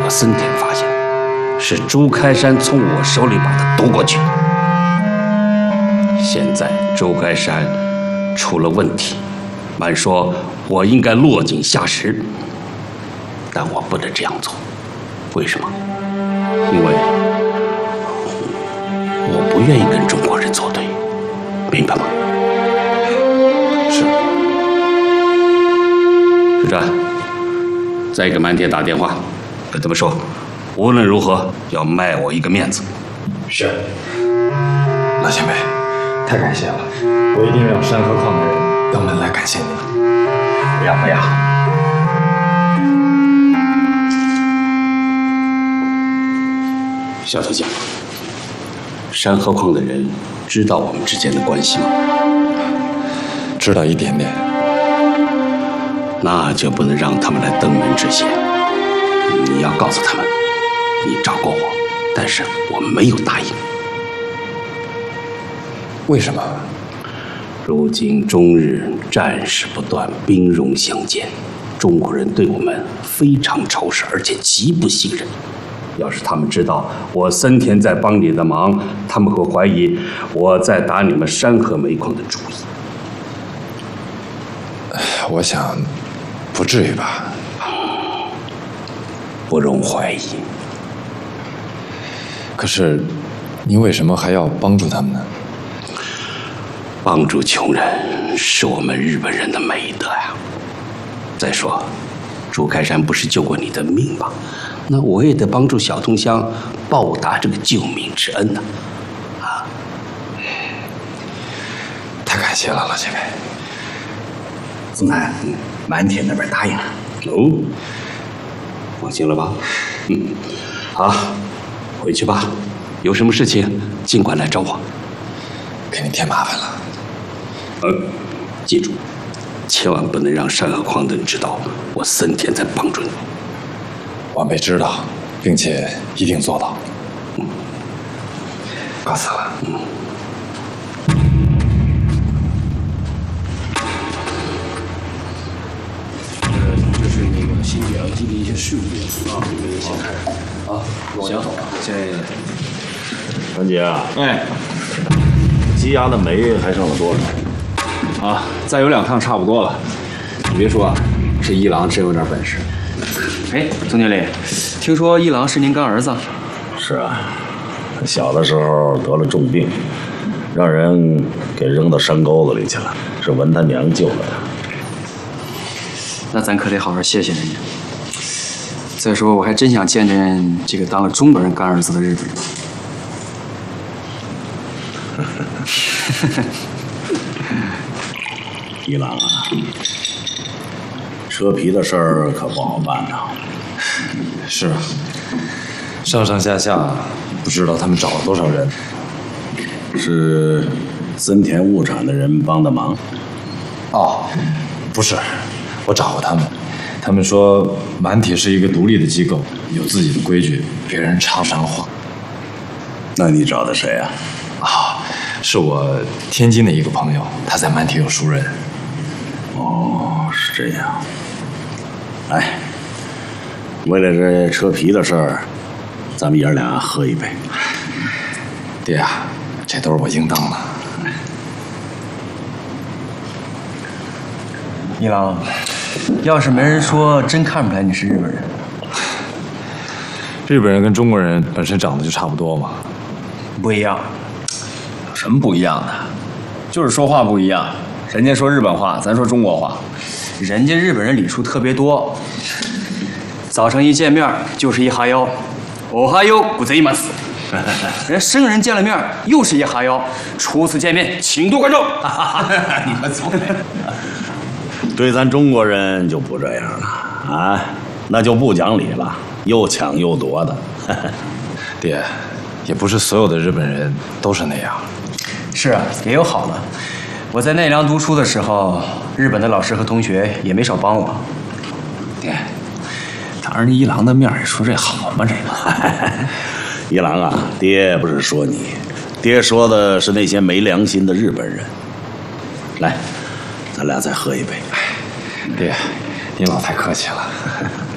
森田发现，是朱开山从我手里把他夺过去的。现在朱开山出了问题，按说我应该落井下石，但我不能这样做。为什么？因为我不愿意跟中国人作对，明白吗？ 是。 师长，再给满铁打电话，跟他们说，无论如何要卖我一个面子。 是。老前辈，太感谢了，我一定让山河矿的人登门来感谢你们。 不要不要。小头讲，山河矿的人知道我们之间的关系吗？ 知道一点点。 那就不能让他们来登门致谢。你要告诉他们，你找过我，但是我没有答应。 为什么？ 如今中日战事不断，兵戎相见，中国人对我们非常仇视，而且极不信任。要是他们知道我森田在帮你的忙，他们会怀疑我在打你们山河煤矿的主意。 我想，不至于吧？ 不容怀疑。 可是，您为什么还要帮助他们呢？ 帮助穷人是我们日本人的美德呀。再说，朱开山不是救过你的命吗？那我也得帮助小同乡报答这个救命之恩呢。啊！ 太感谢了，老前辈。 总裁，满铁那边答应了。 哦，放心了吧？好，回去吧。有什么事情尽管来找我。 给您添麻烦了。 记住，千万不能让山河矿的人知道我森田在帮助你。 晚辈知道，并且一定做到。告辞了。 这是那个新表记的一些事务啊，你们先看啊。行，谢谢。 陈姐啊， 哎， 积压的煤还剩了多少？ 啊，再有2趟差不多了。你别说啊，这一郎真有点本事。哎，总经理，听说一郎是您干儿子？ 是啊，他小的时候得了重病，让人给扔到山沟子里去了，是文他娘救了他。 那咱可得好好谢谢人家。再说，我还真想见见这个当了中国人干儿子的日本人。 一郎啊，车皮的事儿可不好办呐。 是啊，上上下下不知道他们找了多少人。 是森田物产的人帮的忙？ 哦，不是，我找过他们，他们说满铁是一个独立的机构，有自己的规矩，别人插不上话。 那你找的谁啊？ 是我天津的一个朋友，他在满铁有熟人。 哦，是这样。来，为了这车皮的事儿，咱们爷俩喝一杯。 爹啊，这都是我应当的。 一郎，要是没人说，真看不出来你是日本人。 日本人跟中国人本身长得就差不多嘛。 不一样。有什么不一样的？就是说话不一样。人家说日本话，咱说中国话。人家日本人礼数特别多，早上一见面就是一哈腰，おはようございます。人生人见了面又是一哈腰，初次见面请多关照。你们聪明。 对咱中国人就不这样了啊，那就不讲理了，又抢又夺的。 爹，也不是所有的日本人都是那样。 是啊，也有好的。我在奈良读书的时候，日本的老师和同学也没少帮我。 爹，当着一郎的面也说这好吗？这个一郎啊，爹不是说你，爹说的是那些没良心的日本人。来，咱俩再喝一杯。 爹，您老太客气了。